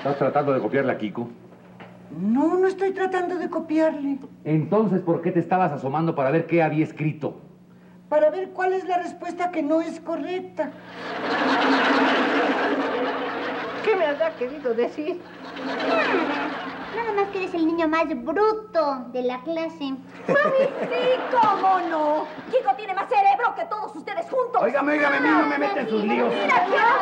¿Estás tratando de copiarle a Kiko? No, no estoy tratando de copiarle. Entonces, ¿por qué te estabas asomando para ver qué había escrito? Para ver cuál es la respuesta que no es correcta. ¿Qué me habrá querido decir? Nada más que eres el niño más bruto de la clase. ¡Mami, sí! ¿Cómo no? Kiko tiene más cerebro que todos ustedes juntos. Óigame, a mí no me meten sus líos. ¡Mira,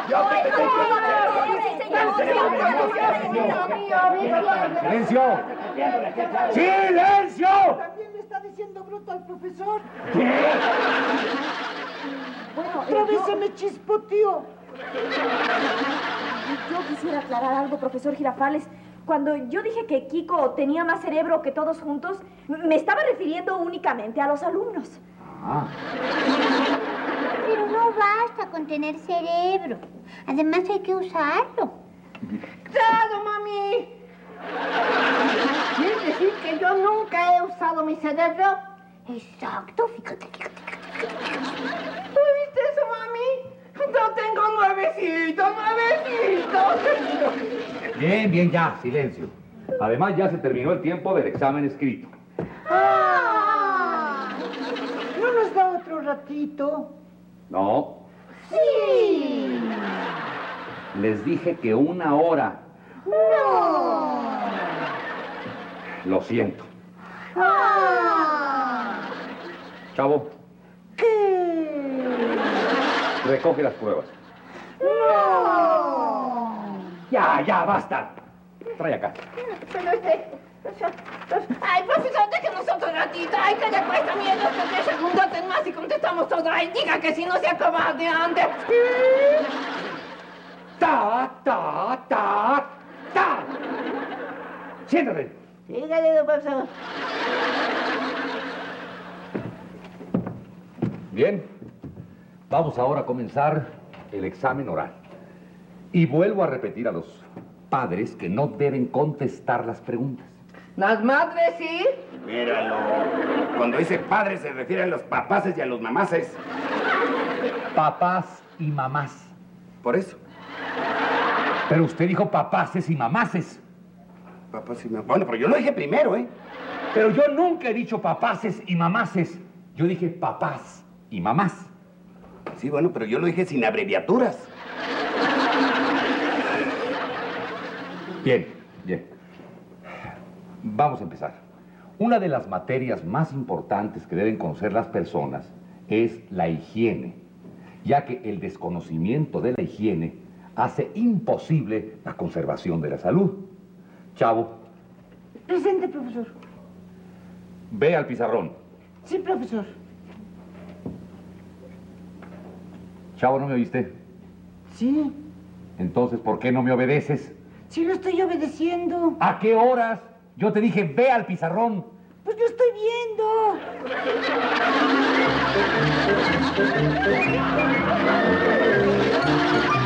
¡Silencio! ¡Silencio! También le está diciendo bruto al profesor. ¿Qué? Bueno, Otra vez se me chispoteó. yo quisiera aclarar algo, profesor Girafales. Cuando yo dije que Kiko tenía más cerebro que todos juntos, me estaba refiriendo únicamente a los alumnos. Ah. Pero no basta con tener cerebro. Además hay que usarlo. ¡Claro, mami! ¿Quieres decir que yo nunca he usado mi cerebro? Exacto, fíjate. ¿Tú viste eso, mami? Yo tengo nuevecitos. Bien, ya, silencio. Además, ya se terminó el tiempo del examen escrito. ¿No nos da otro ratito? No, Sí. les dije que 1 hora. No. Lo siento. Chavo, ¿Qué? recoge las pruebas. No. Ya, basta. Trae acá. Ay, profesor, déjenos otro ratito. Ay, que le cuesta miedo que 10 segundos más y contestamos todo. Ay, diga que si no se acaba de antes. Ta. Siéntate. Dígale, profesor. Bien, vamos ahora a comenzar el examen oral. Y vuelvo a repetir a los padres que no deben contestar las preguntas. Las madres, sí. Míralo. Cuando dice padre se refiere a los papaces y a los mamaces. Papás y mamás. Por eso. Pero usted dijo papaces y mamaces. Papás y mamás. Bueno, pero yo lo dije primero, ¿eh? Pero yo nunca he dicho papaces y mamaces. Yo dije papás y mamás. Sí, bueno, pero yo lo dije sin abreviaturas. Bien. Vamos a empezar. Una de las materias más importantes que deben conocer las personas es la higiene, ya que el desconocimiento de la higiene hace imposible la conservación de la salud. Chavo, Presente, profesor. ve al pizarrón. Sí, profesor. Chavo, ¿no me oíste? Sí. Entonces, ¿por qué no me obedeces? Sí lo estoy obedeciendo. ¿A qué horas? Yo te dije, ve al pizarrón. Pues lo estoy viendo.